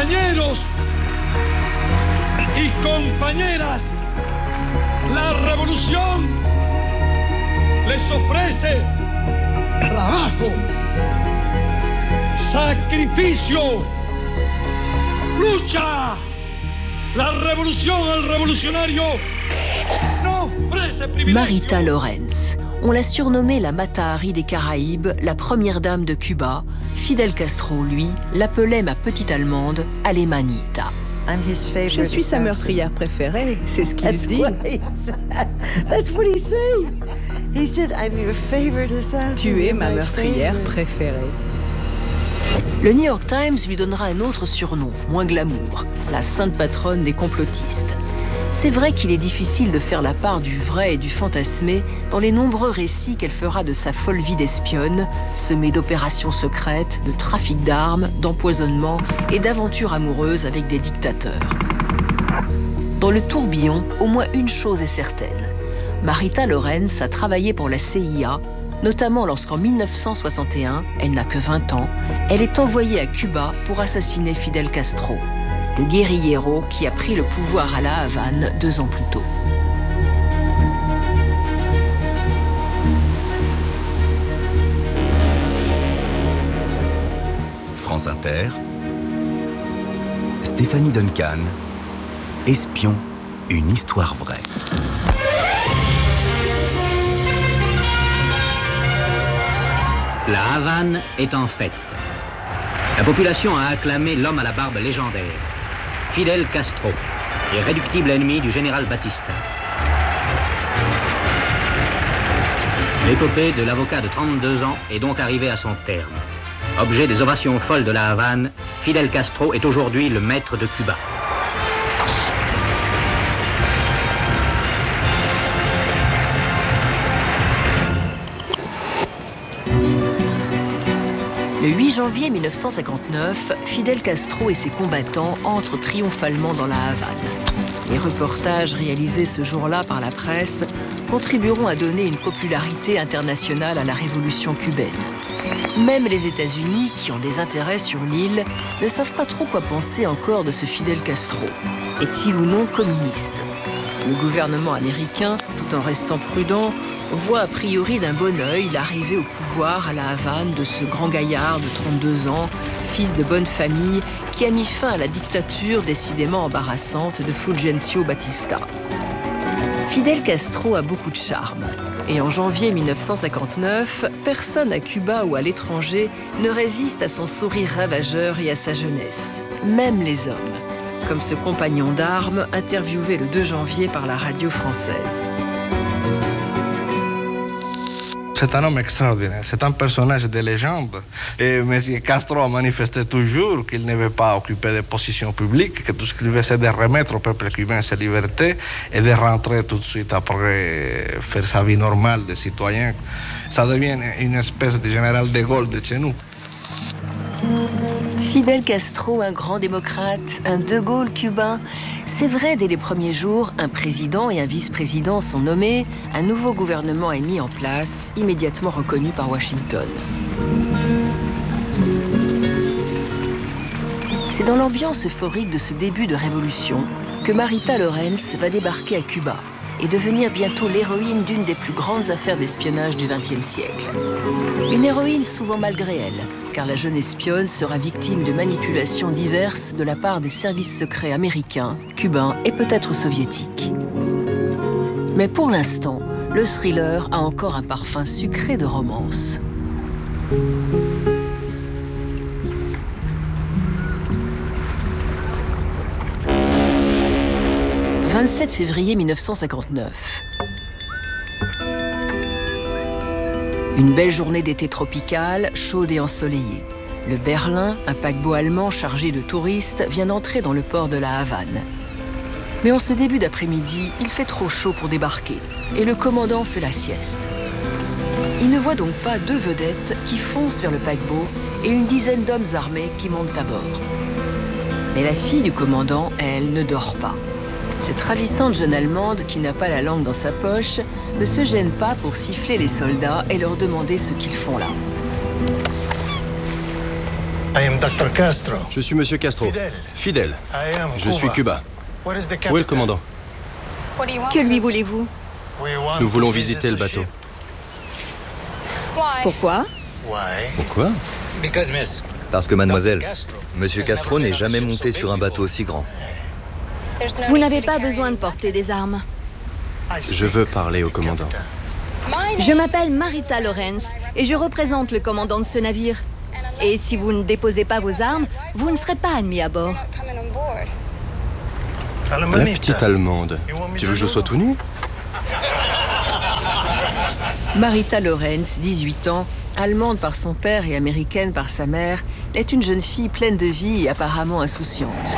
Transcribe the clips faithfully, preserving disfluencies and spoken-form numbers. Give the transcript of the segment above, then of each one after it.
Compañeros y compañeras, la revolución les ofrece trabajo, sacrificio, lucha. La révolution al revolutionnario no ofrece privilegios. Marita Lorenz. On l'a surnommée la Mata Hari des Caraïbes, la première dame de Cuba. Fidel Castro, lui, l'appelait ma petite allemande Alemanita. Je suis sa meurtrière préférée, c'est ce qu'il dit. That's what he said. He said, I'm your favorite assassin. Tu es ma meurtrière préférée. Le New York Times lui donnera un autre surnom, moins glamour, la sainte patronne des complotistes. C'est vrai qu'il est difficile de faire la part du vrai et du fantasmé dans les nombreux récits qu'elle fera de sa folle vie d'espionne, semée d'opérations secrètes, de trafic d'armes, d'empoisonnement et d'aventures amoureuses avec des dictateurs. Dans le tourbillon, au moins une chose est certaine. Marita Lorenz a travaillé pour la C I A, notamment lorsqu'en mille neuf cent soixante et un, elle n'a que vingt ans, elle est envoyée à Cuba pour assassiner Fidel Castro, le guérillero qui a pris le pouvoir à La Havane deux ans plus tôt. France Inter, Stéphanie Duncan, Espion, une histoire vraie. La Havane est en fête. La population a acclamé l'homme à la barbe légendaire, Fidel Castro, irréductible ennemi du général Batista. L'épopée de l'avocat de trente-deux ans est donc arrivée à son terme. Objet des ovations folles de la Havane, Fidel Castro est aujourd'hui le maître de Cuba. Le huit janvier mille neuf cent cinquante-neuf, Fidel Castro et ses combattants entrent triomphalement dans la Havane. Les reportages réalisés ce jour-là par la presse contribueront à donner une popularité internationale à la révolution cubaine. Même les États-Unis, qui ont des intérêts sur l'île, ne savent pas trop quoi penser encore de ce Fidel Castro. Est-il ou non communiste ? Le gouvernement américain, tout en restant prudent, voit a priori d'un bon œil l'arrivée au pouvoir à la Havane de ce grand gaillard de trente-deux ans, fils de bonne famille, qui a mis fin à la dictature décidément embarrassante de Fulgencio Batista. Fidel Castro a beaucoup de charme. Et en janvier mille neuf cent cinquante-neuf, personne à Cuba ou à l'étranger ne résiste à son sourire ravageur et à sa jeunesse, même les hommes, comme ce compagnon d'armes interviewé le deux janvier par la radio française. C'est un homme extraordinaire, c'est un personnage de légende. Et M. Castro a manifesté toujours qu'il ne veut pas occuper de positions publiques, que tout ce qu'il veut, c'est de remettre au peuple cubain ses libertés et de rentrer tout de suite après faire sa vie normale de citoyen. Ça devient une espèce de général de Gaulle de chez nous. Fidel Castro, un grand démocrate, un De Gaulle cubain. C'est vrai, dès les premiers jours, un président et un vice-président sont nommés, un nouveau gouvernement est mis en place, immédiatement reconnu par Washington. C'est dans l'ambiance euphorique de ce début de révolution que Marita Lorenz va débarquer à Cuba et devenir bientôt l'héroïne d'une des plus grandes affaires d'espionnage du vingtième siècle. Une héroïne souvent malgré elle, car la jeune espionne sera victime de manipulations diverses de la part des services secrets américains, cubains et peut-être soviétiques. Mais pour l'instant, le thriller a encore un parfum sucré de romance. vingt-sept février mille neuf cent cinquante-neuf. Une belle journée d'été tropicale, chaude et ensoleillée. Le Berlin, un paquebot allemand chargé de touristes, vient d'entrer dans le port de la Havane. Mais en ce début d'après-midi, il fait trop chaud pour débarquer et le commandant fait la sieste. Il ne voit donc pas deux vedettes qui foncent vers le paquebot et une dizaine d'hommes armés qui montent à bord. Mais la fille du commandant, elle, ne dort pas. Cette ravissante jeune Allemande, qui n'a pas la langue dans sa poche, ne se gêne pas pour siffler les soldats et leur demander ce qu'ils font là. Je suis Monsieur Castro. Fidel. Je suis Cuba. Où est le commandant? Que lui voulez-vous? Nous voulons visiter le bateau. Pourquoi? Pourquoi? Parce que mademoiselle, Monsieur Castro n'est jamais monté sur un bateau aussi grand. Vous n'avez pas besoin de porter des armes. Je veux parler au commandant. Je m'appelle Marita Lorenz et je représente le commandant de ce navire. Et si vous ne déposez pas vos armes, vous ne serez pas admis à bord. La petite Allemande. Tu veux que je sois tout nu? Marita Lorenz, dix-huit ans, allemande par son père et américaine par sa mère, est une jeune fille pleine de vie et apparemment insouciante.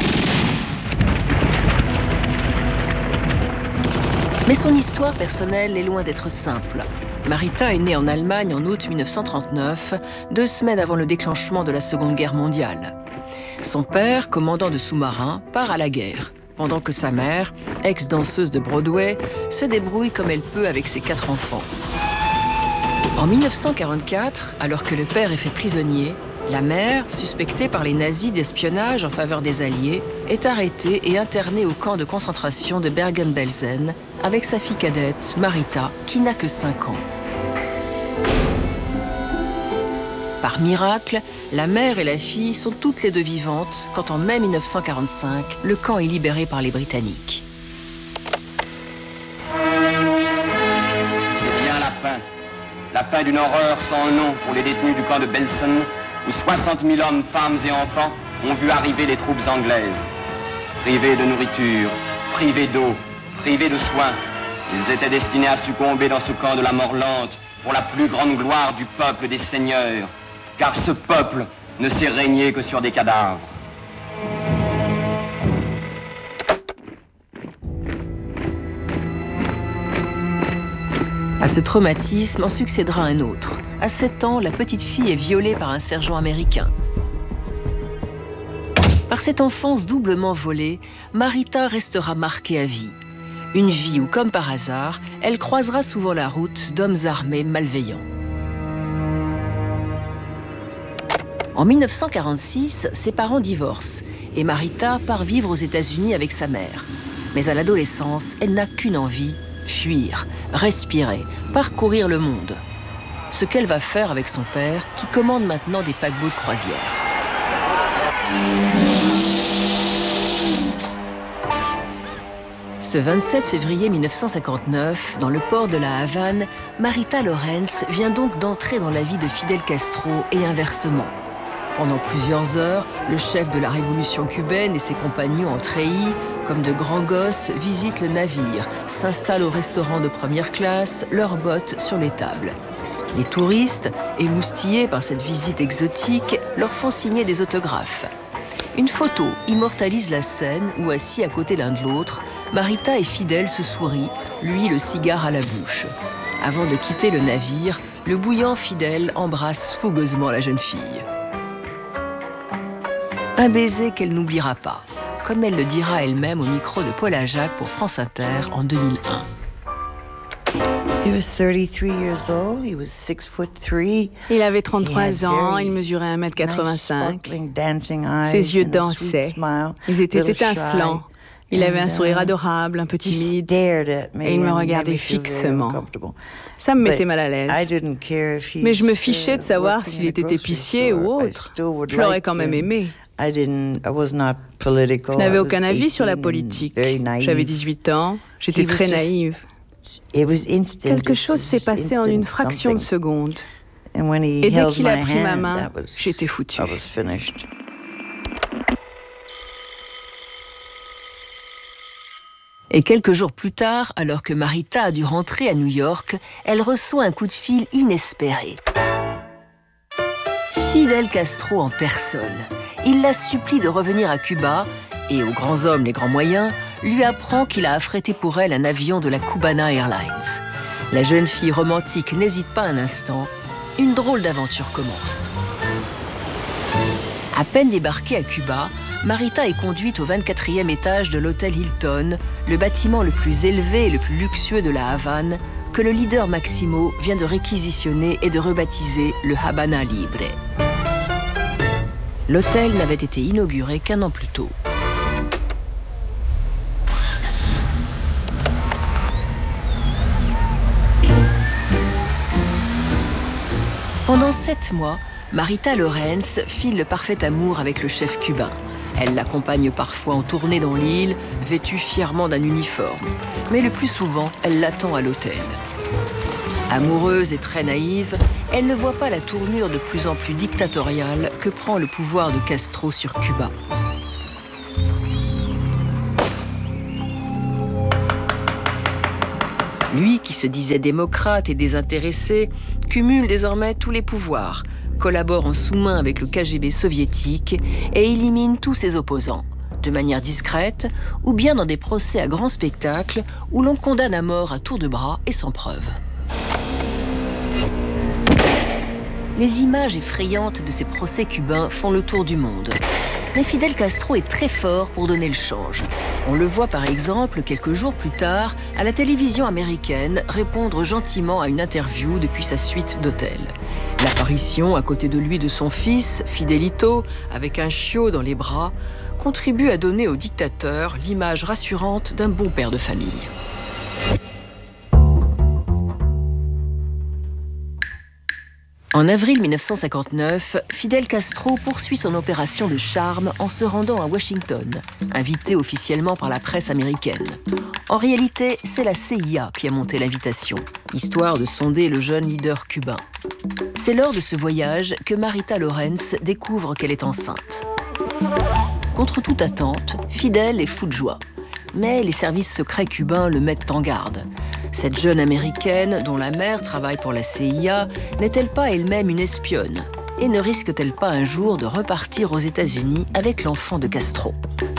Mais son histoire personnelle est loin d'être simple. Marita est née en Allemagne en août mille neuf cent trente-neuf, deux semaines avant le déclenchement de la Seconde Guerre mondiale. Son père, commandant de sous-marin, part à la guerre, pendant que sa mère, ex-danseuse de Broadway, se débrouille comme elle peut avec ses quatre enfants. En mille neuf cent quarante-quatre, alors que le père est fait prisonnier, la mère, suspectée par les nazis d'espionnage en faveur des Alliés, est arrêtée et internée au camp de concentration de Bergen-Belsen avec sa fille cadette, Marita, qui n'a que cinq ans. Par miracle, la mère et la fille sont toutes les deux vivantes quand en mai mille neuf cent quarante-cinq, le camp est libéré par les Britanniques. C'est bien la fin. La fin d'une horreur sans nom pour les détenus du camp de Belsen, où soixante mille hommes, femmes et enfants ont vu arriver les troupes anglaises. Privés de nourriture, privés d'eau, privés de soins, ils étaient destinés à succomber dans ce camp de la mort lente pour la plus grande gloire du peuple des seigneurs, car ce peuple ne sait régner que sur des cadavres. À ce traumatisme en succédera un autre. À sept ans, la petite fille est violée par un sergent américain. Par cette enfance doublement volée, Marita restera marquée à vie. Une vie où, comme par hasard, elle croisera souvent la route d'hommes armés malveillants. En mille neuf cent quarante-six, ses parents divorcent et Marita part vivre aux États-Unis avec sa mère. Mais à l'adolescence, elle n'a qu'une envie, fuir, respirer, parcourir le monde. Ce qu'elle va faire avec son père, qui commande maintenant des paquebots de croisière. Ce vingt-sept février mille neuf cent cinquante-neuf, dans le port de la Havane, Marita Lorenz vient donc d'entrer dans la vie de Fidel Castro et inversement. Pendant plusieurs heures, le chef de la révolution cubaine et ses compagnons en treillis, comme de grands gosses, visitent le navire, s'installent au restaurant de première classe, leurs bottes sur les tables. Les touristes, émoustillés par cette visite exotique, leur font signer des autographes. Une photo immortalise la scène où, assis à côté l'un de l'autre, Marita et Fidel se sourient, lui le cigare à la bouche. Avant de quitter le navire, le bouillant Fidel embrasse fougueusement la jeune fille. Un baiser qu'elle n'oubliera pas, comme elle le dira elle-même au micro de Paula Jacques pour France Inter en deux mille un. He was thirty-three years old. He was six foot three. Il avait trente-trois ans, il mesurait un mètre quatre-vingt-cinq. Ses yeux dansaient, ils étaient étincelants. Il avait un sourire adorable, un peu timide, et il me regardait fixement. Ça me mettait mal à l'aise. Mais je me fichais de savoir s'il était épicier ou autre. Je l'aurais quand même aimé. Je n'avais aucun avis sur la politique. J'avais dix-huit ans, j'étais très naïve. Quelque chose s'est passé en une fraction de seconde. Et dès qu'il a pris ma main, j'étais foutue. Et quelques jours plus tard, alors que Marita a dû rentrer à New York, elle reçoit un coup de fil inespéré. Fidel Castro en personne. Il la supplie de revenir à Cuba et, aux grands hommes les grands moyens, lui apprend qu'il a affrété pour elle un avion de la Cubana Airlines. La jeune fille romantique n'hésite pas un instant. Une drôle d'aventure commence. À peine débarquée à Cuba, Marita est conduite au vingt-quatrième étage de l'hôtel Hilton, le bâtiment le plus élevé et le plus luxueux de la Havane, que le leader Maximo vient de réquisitionner et de rebaptiser le Habana Libre. L'hôtel n'avait été inauguré qu'un an plus tôt. Pendant sept mois, Marita Lorenz file le parfait amour avec le chef cubain. Elle l'accompagne parfois en tournée dans l'île, vêtue fièrement d'un uniforme. Mais le plus souvent, elle l'attend à l'hôtel. Amoureuse et très naïve, elle ne voit pas la tournure de plus en plus dictatoriale que prend le pouvoir de Castro sur Cuba. Lui, qui se disait démocrate et désintéressé, cumule désormais tous les pouvoirs, collabore en sous-main avec le K G B soviétique et élimine tous ses opposants, de manière discrète ou bien dans des procès à grand spectacle où l'on condamne à mort à tour de bras et sans preuve. Les images effrayantes de ces procès cubains font le tour du monde. Mais Fidel Castro est très fort pour donner le change. On le voit par exemple quelques jours plus tard à la télévision américaine répondre gentiment à une interview depuis sa suite d'hôtel. L'apparition à côté de lui de son fils, Fidelito, avec un chiot dans les bras, contribue à donner au dictateur l'image rassurante d'un bon père de famille. En avril mille neuf cent cinquante-neuf, Fidel Castro poursuit son opération de charme en se rendant à Washington, invité officiellement par la presse américaine. En réalité, c'est la C I A qui a monté l'invitation, histoire de sonder le jeune leader cubain. C'est lors de ce voyage que Marita Lorenz découvre qu'elle est enceinte. Contre toute attente, Fidel est fou de joie. Mais les services secrets cubains le mettent en garde. Cette jeune américaine, dont la mère travaille pour la C I A, n'est-elle pas elle-même une espionne? Et ne risque-t-elle pas un jour de repartir aux États-Unis avec l'enfant de Castro?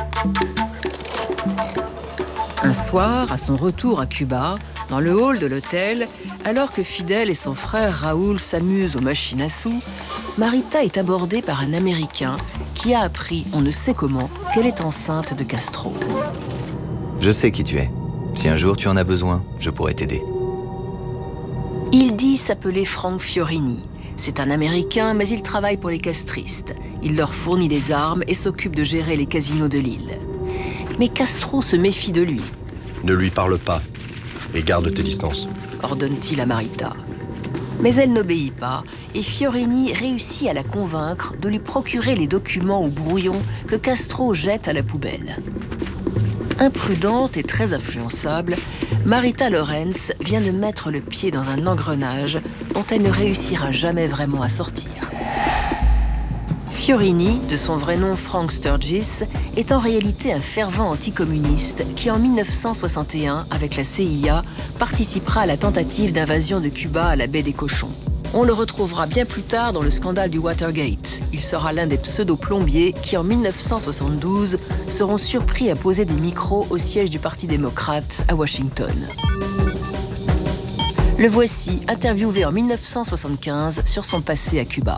Un soir, à son retour à Cuba, dans le hall de l'hôtel, alors que Fidel et son frère Raoul s'amusent aux machines à sous, Marita est abordée par un Américain qui a appris, on ne sait comment, qu'elle est enceinte de Castro. Je sais qui tu es. Si un jour tu en as besoin, je pourrais t'aider. Il dit s'appeler Frank Fiorini. C'est un Américain, mais il travaille pour les castristes. Il leur fournit des armes et s'occupe de gérer les casinos de l'île. Mais Castro se méfie de lui. Ne lui parle pas et garde tes distances, ordonne-t-il à Marita. Mais elle n'obéit pas et Fiorini réussit à la convaincre de lui procurer les documents ou brouillons que Castro jette à la poubelle. Imprudente et très influençable, Marita Lorenz vient de mettre le pied dans un engrenage dont elle ne réussira jamais vraiment à sortir. Fiorini, de son vrai nom Frank Sturgis, est en réalité un fervent anticommuniste qui, en mille neuf cent soixante et un, avec la C I A, participera à la tentative d'invasion de Cuba à la baie des Cochons. On le retrouvera bien plus tard dans le scandale du Watergate. Il sera l'un des pseudo-plombiers qui, en mille neuf cent soixante-douze, seront surpris à poser des micros au siège du Parti démocrate à Washington. Le voici, interviewé en mille neuf cent soixante-quinze sur son passé à Cuba.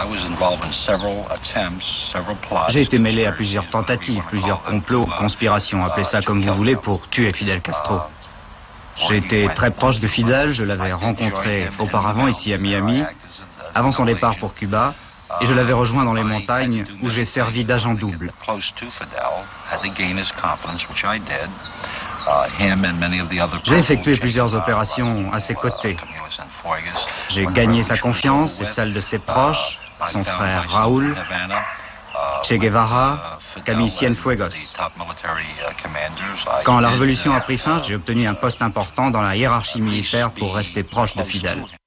J'ai été mêlé à plusieurs tentatives, plusieurs complots, conspirations, appelez ça comme vous voulez, pour tuer Fidel Castro. J'ai été très proche de Fidel, je l'avais rencontré auparavant ici à Miami, avant son départ pour Cuba, et je l'avais rejoint dans les montagnes où j'ai servi d'agent double. J'ai effectué plusieurs opérations à ses côtés. J'ai gagné sa confiance et celle de ses proches, son frère Raoul, Che Guevara, Camille Cienfuegos. Quand la révolution a pris fin, j'ai obtenu un poste important dans la hiérarchie militaire pour rester proche de Fidel.